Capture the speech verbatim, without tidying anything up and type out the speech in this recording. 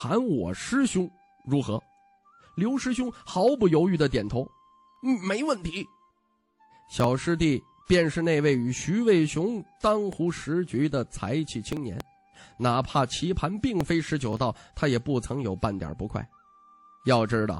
喊我师兄，如何？”刘师兄毫不犹豫地点头：“嗯，没问题。”小师弟便是那位与徐渭雄当湖十局的才气青年，哪怕棋盘并非十九道，他也不曾有半点不快。要知道，